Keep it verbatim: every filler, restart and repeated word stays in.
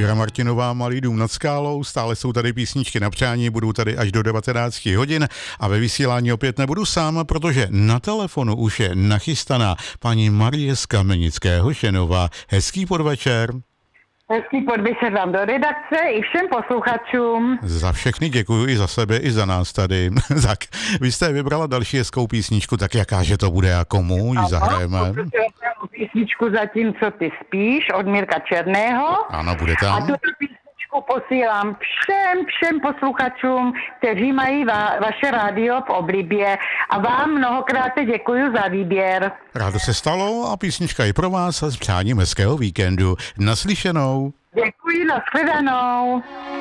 Věra Martinová, Malý dům nad skálou, stále jsou tady písničky na přání, budou tady až do devatenáct hodin a ve vysílání opět nebudu sám, protože na telefonu už je nachystaná paní Marie z Kamenického Šenova. Hezký podvečer. Hezký podvečer vám do redakce i všem posluchačům. Za všechny děkuji, i za sebe, i za nás tady. Tak, vy jste vybrala další hezkou písničku, tak jakáže to bude a komu ji zahrajeme? Ano, písničku Zatímco ty spíš od Mirka Černého. Ano, bude tam. A tuto písničku posílám všem, všem posluchačům, kteří mají va- vaše rádio v oblibě a vám mnohokrát děkuji za výběr. Rádo se stalo a písnička je pro vás a s přáním hezkého víkendu. Naslyšenou. Děkuji, nashledanou.